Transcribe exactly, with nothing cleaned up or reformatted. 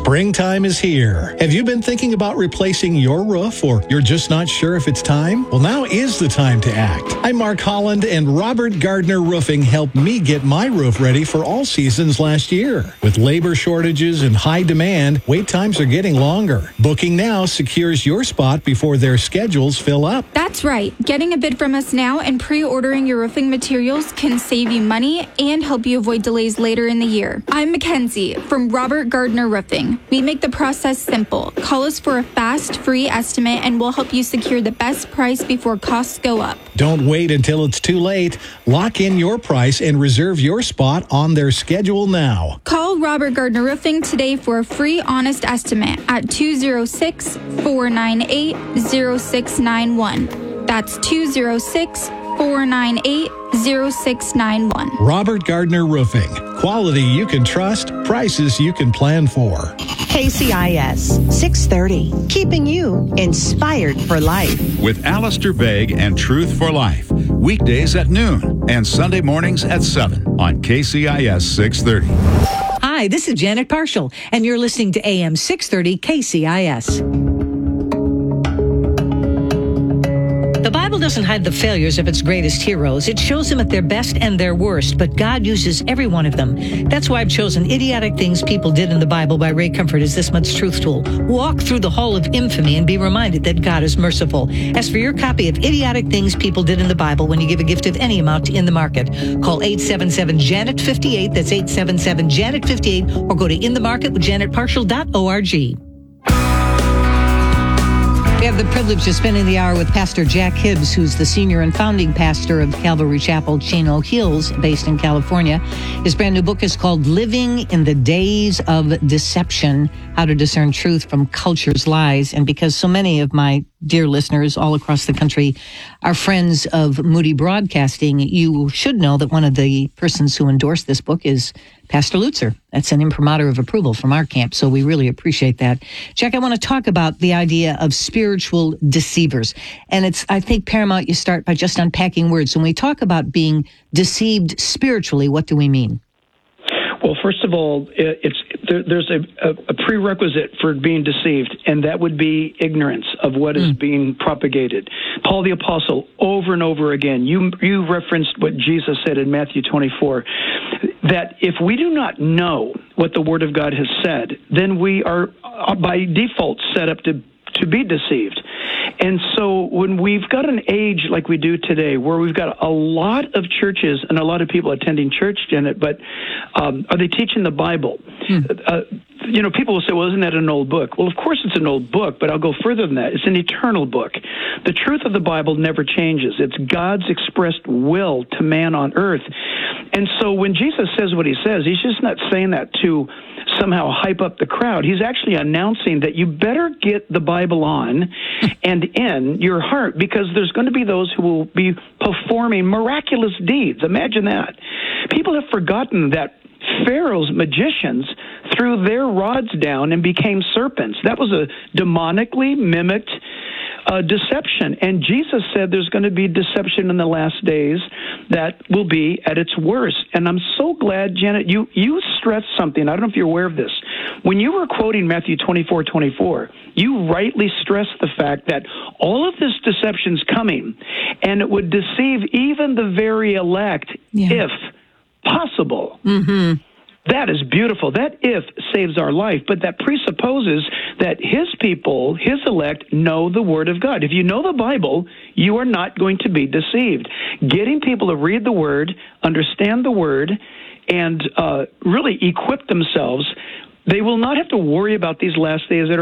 Springtime is here. Have you been thinking about replacing your roof, or you're just not sure if it's time? Well, now is the time to act. I'm Mark Holland, and Robert Gardner Roofing helped me get my roof ready for all seasons last year. With labor shortages and high demand, wait times are getting longer. Booking now secures your spot before their schedules fill up. That's right. Getting a bid from us now and pre-ordering your roofing materials can save you money and help you avoid delays later in the year. I'm Mackenzie from Robert Gardner Roofing. We make the process simple. Call us for a fast, free estimate, and we'll help you secure the best price before costs go up. Don't wait until it's too late. Lock in your price and reserve your spot on their schedule now. Call Robert Gardner Roofing today for a free, honest estimate at two oh six, four nine eight, oh six nine one. That's two oh six, four nine eight, oh six nine one. Robert Gardner Roofing. Quality you can trust, prices you can plan for. K C I S six thirty, keeping you inspired for life. With Alistair Begg and Truth for Life. Weekdays at noon and Sunday mornings at seven on K C I S six thirty. Hi, this is Janet Parshall, and you're listening to A M six thirty K C I S. The Bible doesn't hide the failures of its greatest heroes. It shows them at their best and their worst, but God uses every one of them. That's why I've chosen Idiotic Things People Did in the Bible by Ray Comfort as this month's truth tool. Walk through the hall of infamy and be reminded that God is merciful. As for your copy of Idiotic Things People Did in the Bible when you give a gift of any amount in the market, call eight seven seven, Janet fifty-eight, that's eight seven seven, Janet fifty-eight, or go to in the market with janet parshall dot org. We have the privilege of spending the hour with Pastor Jack Hibbs, who's the senior and founding pastor of Calvary Chapel, Chino Hills, based in California. His brand new book is called Living in the Days of Deception, How to Discern Truth from Culture's Lies. And because so many of my dear listeners all across the country are friends of Moody Broadcasting, you should know that one of the persons who endorsed this book is Pastor Lutzer. That's an imprimatur of approval from our camp, so we really appreciate that. Jack, I want to talk about the idea of spiritual deceivers. And it's, I think, paramount you start by just unpacking words. When we talk about being deceived spiritually, what do we mean? Well, first of all, it's there, there's a, a prerequisite for being deceived, and that would be ignorance of what mm. is being propagated. Paul the Apostle, over and over again, you you referenced what Jesus said in Matthew twenty-four, that if we do not know what the Word of God has said, then we are by default set up to to be deceived. And so when we've got an age like we do today, where we've got a lot of churches and a lot of people attending church, Janet, but um, are they teaching the Bible? Hmm. Uh, you know, people will say, well, isn't that an old book? Well, of course it's an old book, but I'll go further than that. It's an eternal book. The truth of the Bible never changes. It's God's expressed will to man on earth. And so when Jesus says what he says, he's just not saying that to somehow hype up the crowd. He's actually announcing that you better get the Bible on and in your heart, because there's going to be those who will be performing miraculous deeds. Imagine that. People have forgotten that Pharaoh's magicians threw their rods down and became serpents. That was a demonically mimicked uh, deception. And Jesus said there's going to be deception in the last days that will be at its worst. And I'm so glad, Janet, you, you stressed something. I don't know if you're aware of this. When you were quoting Matthew twenty-four twenty-four, you rightly stressed the fact that all of this deception's coming, and it would deceive even the very elect, yeah. if possible. Mm-hmm. That is beautiful. That if saves our life, but that presupposes that his people, his elect, know the Word of God. If you know the Bible, you are not going to be deceived. Getting people to read the Word, understand the Word, and uh, really equip themselves, they will not have to worry about these last days that are